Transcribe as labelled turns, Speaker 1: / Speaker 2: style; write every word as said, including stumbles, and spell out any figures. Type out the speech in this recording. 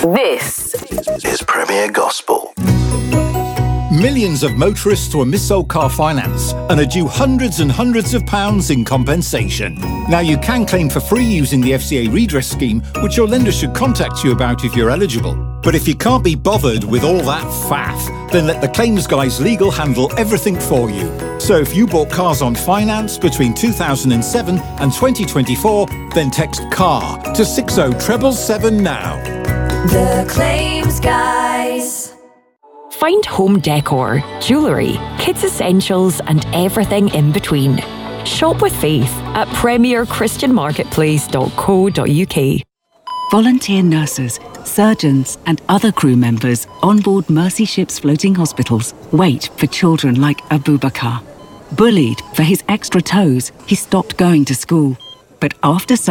Speaker 1: This is Premier Gospel.
Speaker 2: Millions of motorists were mis-sold car finance and are due hundreds and hundreds of pounds in compensation. Now you can claim for free using the F C A redress scheme, which your lender should contact you about if you're eligible. But if you can't be bothered with all that faff, then let the claims guys legal handle everything for you. So if you bought cars on finance between two thousand seven and twenty twenty-four, then text CAR to six oh seven seven now.
Speaker 3: The Claims Guys.
Speaker 4: Find home decor, jewellery, kids essentials and everything in between. Shop with faith at premier christian marketplace dot co dot uk.
Speaker 5: Volunteer nurses, surgeons and other crew members on board Mercy Ships floating hospitals wait for children like Abubakar. Bullied for his extra toes, he stopped going to school. But after